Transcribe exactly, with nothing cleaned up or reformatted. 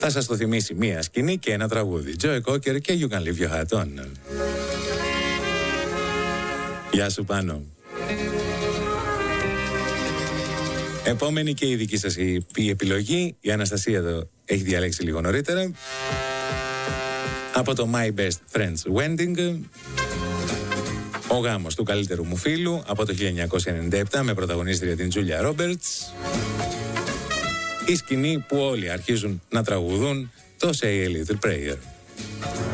Θα σας το θυμίσει μία σκηνή και ένα τραγούδι. Joe Cocker και You Can Leave Your Hat On. Γεια σου Πάνο. Επόμενη και η δική σας η, η επιλογή. Η Αναστασία εδώ έχει διαλέξει λίγο νωρίτερα. Από το My Best Friend's Wedding. Ο γάμος του καλύτερου μου φίλου από το χίλια εννιακόσια ενενήντα επτά με πρωταγωνίστρια την Τζούλια Ρόμπερτς. Η σκηνή που όλοι αρχίζουν να τραγουδούν το Say a Little Prayer.